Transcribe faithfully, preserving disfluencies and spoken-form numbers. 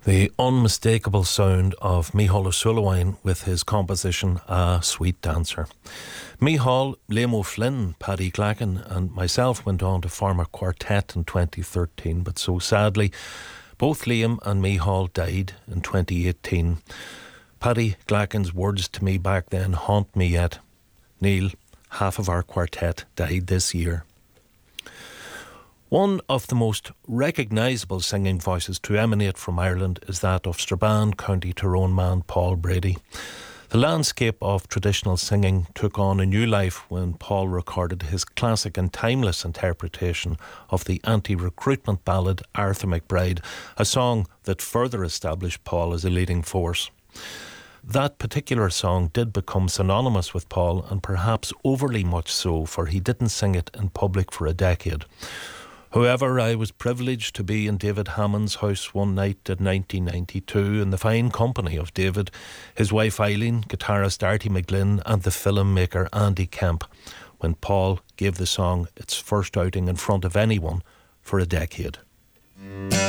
The unmistakable sound of Micheál O'Sullivan with his composition A Sweet Dancer. Micheál, Liam O'Flynn, Paddy Glacken and myself went on to form a quartet in twenty thirteen, but so sadly both Liam and Micheál died in twenty eighteen. Paddy Glacken's words to me back then haunt me yet. Neil, half of our quartet died this year. One of the most recognisable singing voices to emanate from Ireland is that of Strabane, County Tyrone man Paul Brady. The landscape of traditional singing took on a new life when Paul recorded his classic and timeless interpretation of the anti-recruitment ballad Arthur McBride, a song that further established Paul as a leading force. That particular song did become synonymous with Paul, and perhaps overly much so, for he didn't sing it in public for a decade. However, I was privileged to be in David Hammond's house one night in nineteen ninety-two in the fine company of David, his wife Eileen, guitarist Artie McGlynn and the filmmaker Andy Kemp, when Paul gave the song its first outing in front of anyone for a decade.